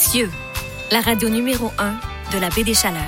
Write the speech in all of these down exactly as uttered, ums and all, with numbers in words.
Sieu, la radio numéro un de la Baie des Chaleurs.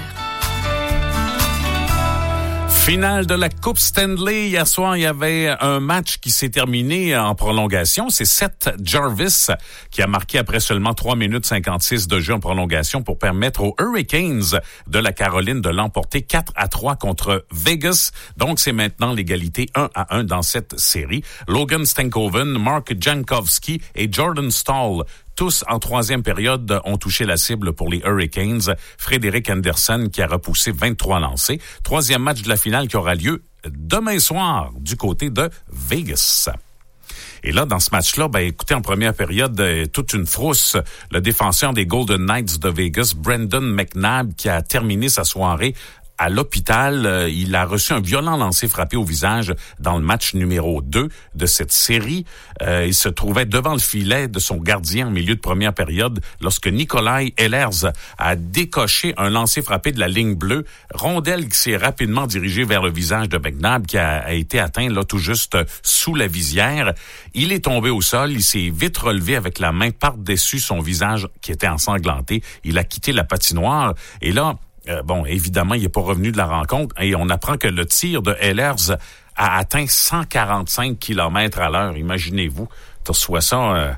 Finale de la Coupe Stanley. Hier soir, il y avait un match qui s'est terminé en prolongation. C'est Seth Jarvis qui a marqué après seulement trois minutes cinquante-six de jeu en prolongation pour permettre aux Hurricanes de la Caroline de l'emporter quatre à trois contre Vegas. Donc, c'est maintenant l'égalité un à un dans cette série. Logan Stankoven, Mark Jankowski et Jordan Staal, tous en troisième période, ont touché la cible pour les Hurricanes. Frédéric Anderson qui a repoussé vingt-trois lancés. Troisième match de la finale qui aura lieu demain soir du côté de Vegas. Et là, dans ce match-là, ben écoutez, en première période, euh, toute une frousse. Le défenseur des Golden Knights de Vegas, Brandon McNabb, qui a terminé sa soirée à l'hôpital. Euh, il a reçu un violent lancer frappé au visage dans le match numéro deux de cette série. Euh, il se trouvait devant le filet de son gardien en milieu de première période lorsque Nikolai Ehlers a décoché un lancer frappé de la ligne bleue. Rondelle qui s'est rapidement dirigée vers le visage de McNabb qui a, a été atteint là tout juste sous la visière. Il est tombé au sol. Il s'est vite relevé avec la main par-dessus son visage qui était ensanglanté. Il a quitté la patinoire et là, Euh, bon, évidemment, il n'est pas revenu de la rencontre et on apprend que le tir de Ehlers a atteint cent quarante-cinq kilomètres à l'heure. Imaginez-vous, tu reçois ça, euh,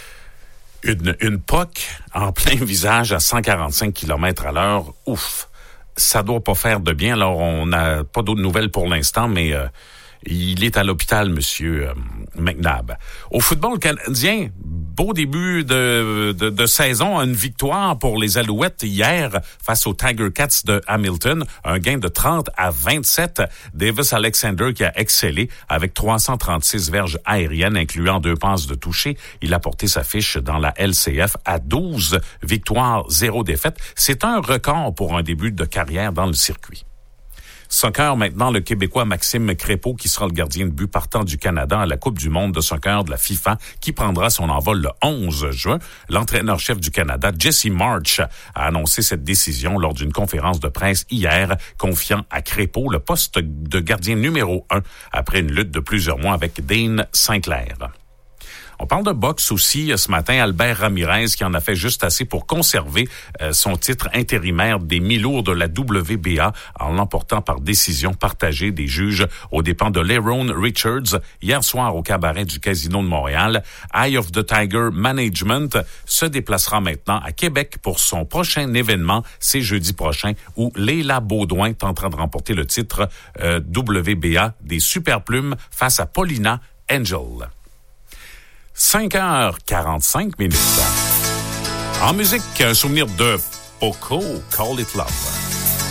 une, une P O C en plein visage à cent quarante-cinq kilomètres à l'heure. Ouf, ça doit pas faire de bien. Alors, on n'a pas d'autres nouvelles pour l'instant, mais euh, il est à l'hôpital, monsieur euh, McNabb. Au football canadien, beau début de, de, de saison, une victoire pour les Alouettes hier face aux Tiger Cats de Hamilton, un gain de trente à vingt-sept. Davis Alexander qui a excellé avec trois cent trente-six verges aériennes, incluant deux passes de toucher. Il a porté sa fiche dans la L C F à douze victoires, zéro défaite. C'est un record pour un début de carrière dans le circuit. Soccer, maintenant, le Québécois Maxime Crépeau, qui sera le gardien de but partant du Canada à la Coupe du monde de soccer de la FIFA, qui prendra son envol le onze juin. L'entraîneur-chef du Canada, Jesse March, a annoncé cette décision lors d'une conférence de presse hier, confiant à Crépeau le poste de gardien numéro un après une lutte de plusieurs mois avec Dane Sinclair. On parle de boxe aussi ce matin. Albert Ramirez qui en a fait juste assez pour conserver euh, son titre intérimaire des mi-lourds de la W B A en l'emportant par décision partagée des juges aux dépens de Lerone Richards hier soir au cabaret du Casino de Montréal. Eye of the Tiger Management se déplacera maintenant à Québec pour son prochain événement. C'est jeudi prochain où Leila Baudouin tentera de remporter le titre euh, W B A des Super Plumes face à Paulina Angel. cinq heures quarante-cinq minutes. En musique, un souvenir de Poco, Call It Love.